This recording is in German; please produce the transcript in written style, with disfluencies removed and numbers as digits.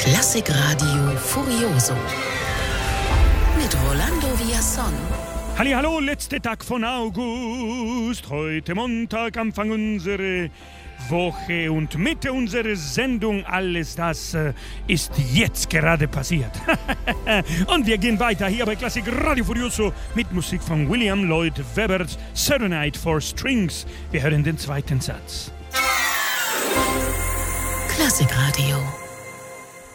Klassikradio Furioso mit Rolando Villazón. Hallihallo, letzter Tag von August. Heute Montag, Anfang unserer Woche und Mitte unserer Sendung. Alles das ist jetzt gerade passiert. Und wir gehen weiter hier bei Klassik Radio Furioso mit Musik von William Lloyd Webbers Serenade for Strings. Wir hören den zweiten Satz. Klassikradio.